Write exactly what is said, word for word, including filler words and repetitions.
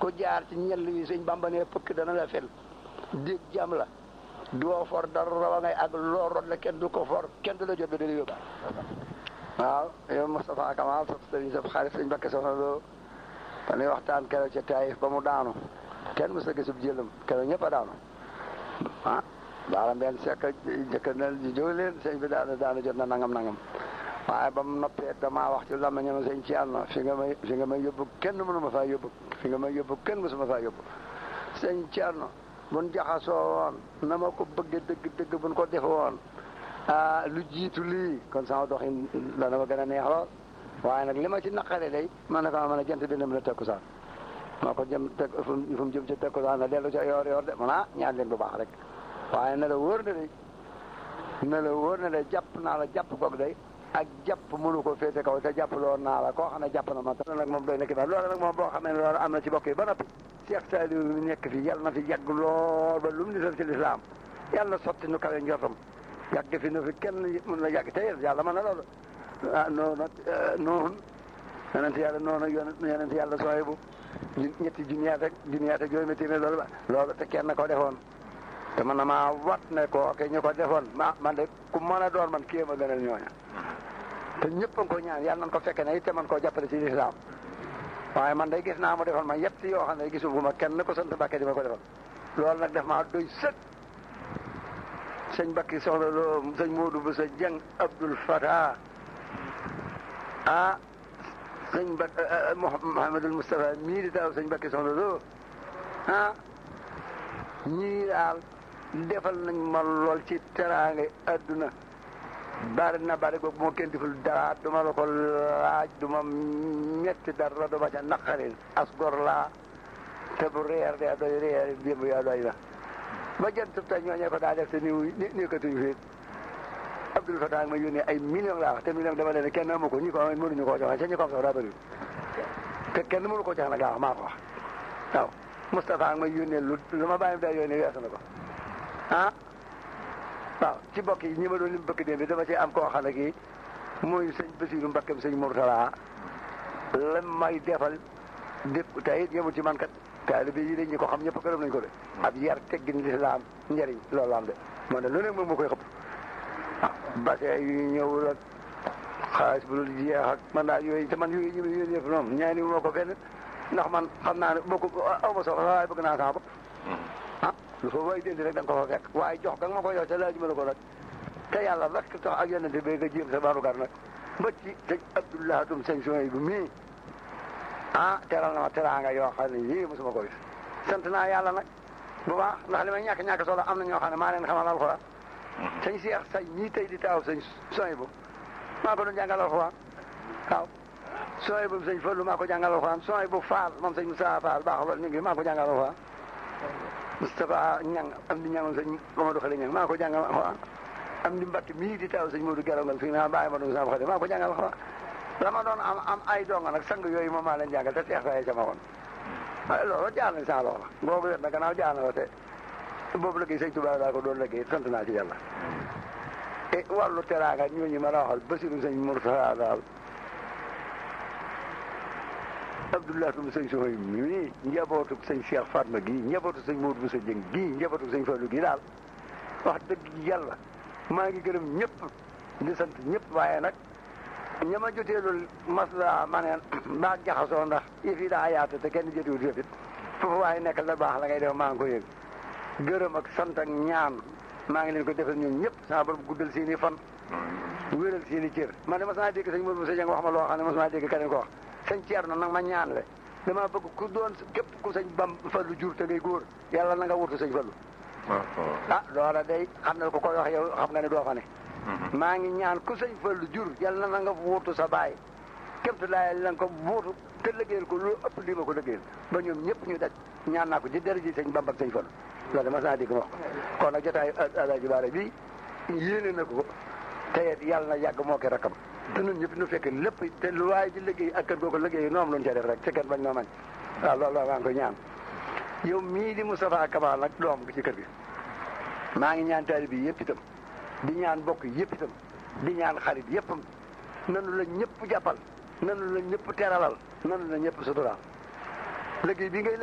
ku jaar ci ñell yi sëñ Bamba ne pëkk dana la fel dégg jàmm la doo for dara rawa ngay ak loo rot la kenn du ko for kenn du la jot ba dana yóbba waaw yow Moustapha Kamal sa sëriñ sa xarit sëñ Mbakke Soxna Lo ba nuy waxtaan keroog ca Taïf ba mu daanu kenn mos a gisub jëlam keroog ñëpp a daanu ah baala benn sekk jëkk na jóg leen sëñ bi daana daana jot na nangam nangam waaye ba mu noppee damaa wax ci làmmiñam sëñ ci àll fi nga may fi nga may yóbbu kenn mënu ma faa yóbbu fi nga may yóbbu kenn mësu ma faa yóbbu sëñ Thierno buñ jaxasoo woon na ma ko bëggee dëgg dëgg buñ ko defe woon ah lu jiitu lii kon sama doxin dana ma gën a neex lool waaye nag li ma ci naqare day man na ko mën a jant bi ne mën a tekkusaan maa ko jëm teg fu mu jëm ci tekkusaan na dellu ca yoor yoor de man ah ñaan leen bu baax rek waaye na la wóor na de na la wóor na de jàpp naa la jàpp goog day ak jàpp mënu ko féete kaw te jàpp lool naa la koo xam ne jàpp na ma te nag moom doy nekk daal loolu nag moom boo xamee ne loolu am na ci bokk yi ba noppi Cheikh Saliou mi nekk fi yàlla na fi yàgg lool ba lu mu nisal ci lislaam yàlla na sotti nu kawe njortam yàgg fi nu fi kenn mën na yàgg te yàlla mën na loolu ah noonu noonu yonent yàlla noonu yonent yàlla sooy bu ñetti junniyaat ak junniyaat ak juróomi téeméer loolu ba loolu te kenn ko defoon te man na maa wat ne ko ke ñu ko defoon ma man de ku mën a doon man kii ma gënal ñooña te ñëpp a ko ñaan yàlla nañ ko fekke ne it te man koo jàppale ci lislaam waaye man day gis naa mu defal ma yett yoo xam ne gisul bu ma kenn ko sant Mbàkke di ma ko defal loolu nag def maa doy sëg sëñ Mbàkke Soxna Lo sëñ Modou bu sa Jeng Abdoul Fatah ah sëñ Mbàkke Mouhamadul Moustapha mii di taaw sëñ Mbàkke Soxna Lo ah ñii daal defal nañ ma lool ci teraange adduna bari na bari boobu moo kenn deful dara duma la ko laaj duma metti dara duma ca naqaril as gor laa te bu reer de doy reer démb yaa doy la ba jant ta ñooñee ko daa def te nii nii ko tuñ fiit Abdoul Fatah ma yónnee ay millions laa wax te millions dama leen kenn amu ko ñi ko am mënuñu koo joxe ca ñi ko am sax daa bëri te kenn mënu ko jox nag laa wax maa ko wax waaw Moustapha ma yónnee lu lu ma bàyyi day yónnee weesu na ko ah waaw ci bokk yi ñi ma doon lim bëkk démb bi dama ci am koo xam ne kii muy sëñ Basiru Mbakkam sëñ Mourtala la may defal dëkk tey it yemul ci man kat taalibe yi dañ ñi ko xam ñëpp gërëm nañ ko de ab yar teggin lislaam njëriñ loolu am de moo ne lu nekk moom moo koy xëpp ah base yu ñëwul ak xaalis bu dul jeex ak man daal yooyu te man yooyu ñu yooyu yëpp moom ñaani moo ko fenn ndax man xam naa ne boo ko aw ma soxla waaye bëgg naa sama bopp ah lu fa waay déndi rek da nga ko fa fekk waaye jox ga nga ma ko yow te laaj ma la ko nag te yàlla rek tax ak yonente bi nga jéem sa barugar nag ba ci sëñ Abdoulahatum sëñ Soy bu mii ah teral na ma teraanga yoo xam ne yii mosuma ko gis sant naa yàlla nag bu baax ndax li may ñàkk ñàkk solo am na ñoo xam ne maa leen xamal alxuraan sëñ Cheikh say ñii tey di taaw sëñ Soy bu maa ko doon jàngal alxuraan waaw Soy bu sëñ Fallu maa ko jàngal alxuraan Soy bu Faal moom sëñ Moussa Faal baax lool ñu ngi maa ko jàngal alxuraan Moustapha Ñang am di ñangoon sëñ Mamadou Xale Ñang maa ko jàngal alxuraan am di Mbàkke mii di taaw sëñ Modou Gerongal fii naa bàyyi ma doon sama xale maa ko jàngal alxuraan la ma doon am am ay donga nag sang yooyu moom maa leen jàngal te Seex Faye sama woon waaye loolu jaar nañ sans loola boobu wet na gannaaw jaar na la te boobu liggéey sëñ Tuubaa daa ko doon liggéey sant naa ci yàlla e wàllu teraanga ñooñu ma la waxal Basiru sëñ Mourtala daal Abdoulaye Tum sëñ Soxoy mii njabootu sëñ Cheikh Fatma gii njabootu sëñ Modou Boussa Dieng gii njabootu sëñ Fallou gii daal wax dëgg yàlla maa ngi gërëm ñëpp di sant ñëpp waaye nag ña ma joteelul masla ma neen baa jaxasoo ndax yëf yi daa yaatu te kenn jotiwul yëpp it foofu waaye nekk la baax la ngay def maa ngi ko yëg gërëm ak sant ak ñaan maa ngi leen ko defal ñun ñëpp sama borom guddal seen i fan wéral seen i cër man de mas naa dégg sëñ Modou Boussa Dieng wax ma loo xam ne mas naa dégg keneen ko wax sëñ Thierno nag ma ñaan le dama bëgg ku doon képp ku sëñ Bam Fallu jur te ngay góor yàlla na nga wutu sëñ Fallu ah loola day xam ne ko koy wax yow xam nga ne doo fa ne maa ngi ñaan ku sëñ Fallu jur yàlla na nga wutu sa baay képp laay la nga ko wutu te liggéeyal ko lu ëpp lii ma ko liggéeyal ba ñoom ñëpp ñu daj ñaan naa ko ci dara ji sëñ Bamba ak sëñ Fallu loolu mas naa dégg ma wax kon nag jotaayu Alaaji Baara bi yéene na ko te yàlla na yàgg moo ki rakkam te ñun ñëpp ñu fekk lépp te lu waaye di liggéey ak kër googu liggéey noom luñu ca def rek te kenn bañ noo mañ waaw loolu la maa ngi koy ñaan yow mii di Moustapha Kamal nag doom ci kër gi maa ngi ñaan taalibe bi yëpp itam di ñaan bokk yëpp itam di ñaan xarit yëppam nanu la ñëpp jàppal nanu la ñëpp teralal nanu la ñëpp suturaal liggéey bi ngay